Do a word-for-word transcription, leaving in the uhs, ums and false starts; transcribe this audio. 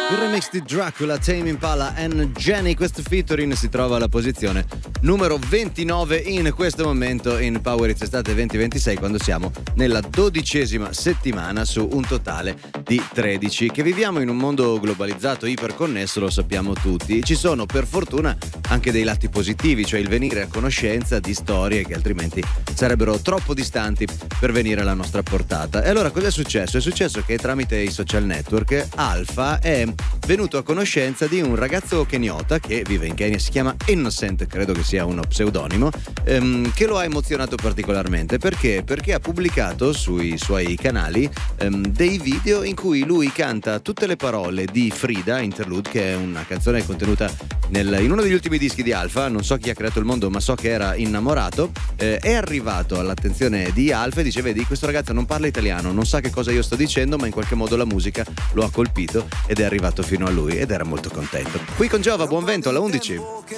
Il remix di Dracula, Tame Impala and Jenny, questo featuring si trova alla posizione numero ventinove in questo momento in Power Hits Estate venti ventisei, quando siamo nella dodicesima settimana su un totale di tredici. Che viviamo in un mondo globalizzato, iperconnesso, lo sappiamo tutti. Ci sono per fortuna anche dei lati positivi, cioè il venire a conoscenza di storie che altrimenti sarebbero troppo distanti per venire alla nostra portata. E allora cosa è successo? È successo che tramite i social network Alpha è venuto a conoscenza di un ragazzo keniota che vive in Kenya, si chiama Innocent, credo che sia uno pseudonimo, ehm, che lo ha emozionato particolarmente. Perché? Perché ha pubblicato sui suoi canali ehm, dei video in cui lui canta tutte le parole di Frida Interlude, che è una canzone contenuta nel, in uno degli ultimi dischi di Alpha. Non so chi ha creato il mondo, ma so che era innamorato. Eh, è arrivato all'attenzione di Alpha e dice: vedi, questo ragazzo non parla italiano, non sa che cosa io sto dicendo, ma in qualche modo la musica lo ha colpito ed è arrivato fino a lui ed era molto contento. Qui con Giova, buon vento alla undici.